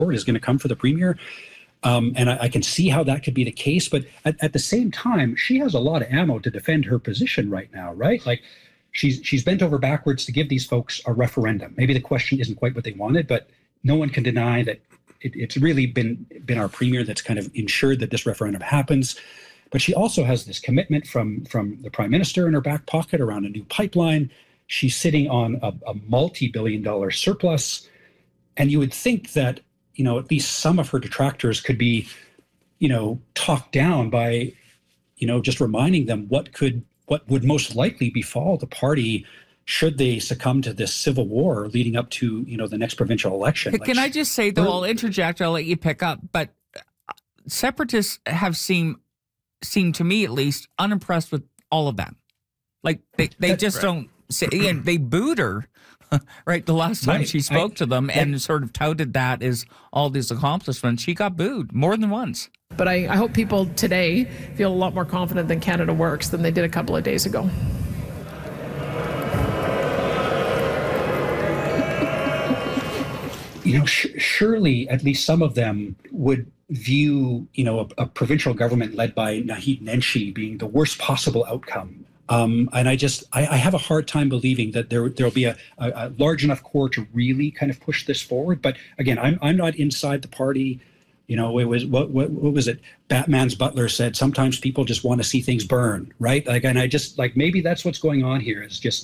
is going to come for the premier. And I can see how that could be the case. But at the same time, she has a lot of ammo to defend her position right now, right? Like she's bent over backwards to give these folks a referendum. Maybe the question isn't quite what they wanted, but no one can deny that it's really been our premier that's kind of ensured that this referendum happens. But she also has this commitment from the prime minister in her back pocket around a new pipeline. She's sitting on a multi-billion-dollar surplus. And you would think that, at least some of her detractors could be, talked down by, just reminding them what would most likely befall the party should they succumb to this civil war leading up to, the next provincial election. Can I just say, though, I'll interject, I'll let you pick up, but separatists have seemed to me at least unimpressed with all of that. Like they just don't say, and they booed her. Right, the last time she spoke to them and sort of touted that as all these accomplishments, she got booed more than once. But I hope people today feel a lot more confident that Canada works than they did a couple of days ago. Surely at least some of them would view, a provincial government led by Naheed Nenshi being the worst possible outcome. And I have a hard time believing that there'll be a large enough core to really kind of push this forward. But again, I'm not inside the party. It was what was it? Batman's butler said sometimes people just want to see things burn, right? And maybe that's what's going on here. Is just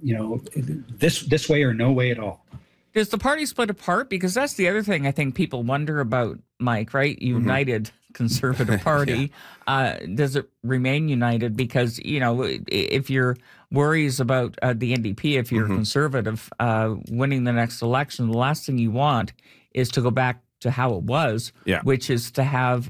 this way or no way at all. Does the party split apart? Because that's the other thing I think people wonder about, Mike, right? United Conservative Party. Does it remain united? Because, if your worries about the NDP, if you're conservative, winning the next election, the last thing you want is to go back to how it was, which is to have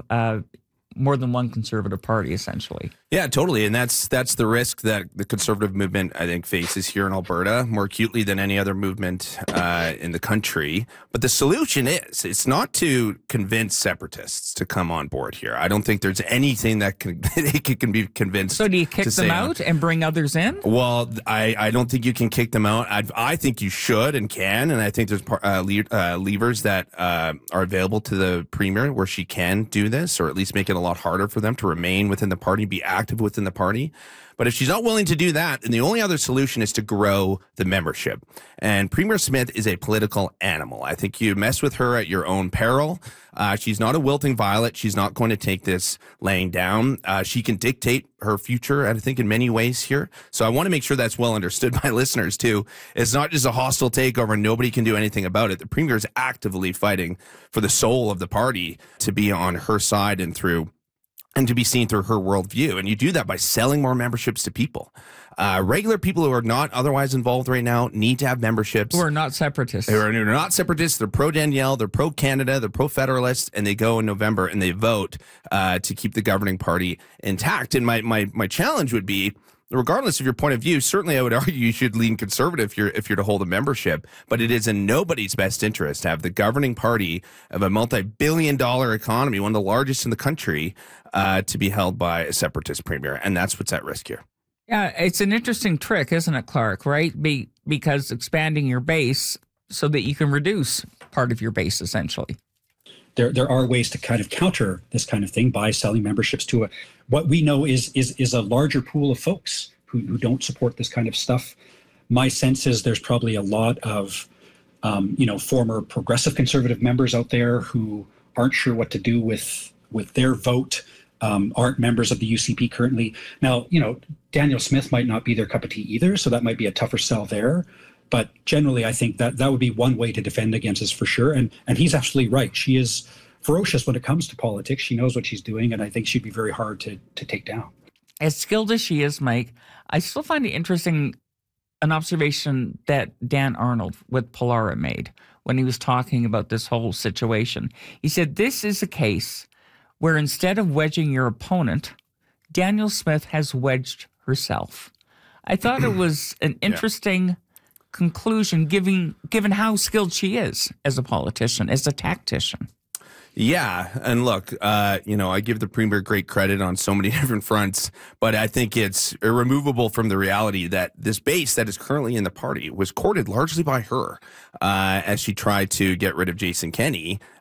more than one conservative party, essentially. Yeah, totally. And that's the risk that the conservative movement, I think, faces here in Alberta more acutely than any other movement in the country. But the solution it's not to convince separatists to come on board here. I don't think there's anything that they can be convinced. So do you kick them out and bring others in? Well, I don't think you can kick them out. I think you should and can. And I think there's levers that are available to the premier where she can do this, or at least make it a lot harder for them to remain within the party, be active within the party. But if she's not willing to do that, then the only other solution is to grow the membership. And Premier Smith is a political animal. I think you mess with her at your own peril. She's not a wilting violet. She's not going to take this laying down. She can dictate her future, I think, in many ways here. So I want to make sure that's well understood by listeners, too. It's not just a hostile takeover. Nobody can do anything about it. The Premier is actively fighting for the soul of the party to be on her side and to be seen through her worldview. And you do that by selling more memberships to people. Regular people who are not otherwise involved right now need to have memberships. Who are not separatists. Who are not separatists. They're pro-Danielle, they're pro-Canada, they're pro-federalist, and they go in November and they vote to keep the governing party intact. And my challenge would be, regardless of your point of view, certainly I would argue you should lean conservative if you're to hold a membership, but it is in nobody's best interest to have the governing party of a multi-billion-dollar economy, one of the largest in the country, to be held by a separatist premier, and that's what's at risk here. Yeah, it's an interesting trick, isn't it, Clark, right? Because expanding your base so that you can reduce part of your base, essentially. There are ways to kind of counter this kind of thing by selling memberships to what we know is a larger pool of folks who don't support this kind of stuff. My sense is there's probably a lot of former progressive conservative members out there who aren't sure what to do with their vote, aren't members of the UCP currently. Now, Danielle Smith might not be their cup of tea either, so that might be a tougher sell there. But generally, I think that would be one way to defend against this for sure. And he's absolutely right. She is ferocious when it comes to politics. She knows what she's doing, and I think she'd be very hard to take down. As skilled as she is, Mike, I still find it interesting, an observation that Dan Arnold with Polara made when he was talking about this whole situation. He said, this is a case where instead of wedging your opponent, Danielle Smith has wedged herself. I thought it was an interesting conclusion, given how skilled she is as a politician, as a tactician. Yeah, and look, I give the premier great credit on so many different fronts, but I think it's irremovable from the reality that this base that is currently in the party was courted largely by her as she tried to get rid of Jason Kenney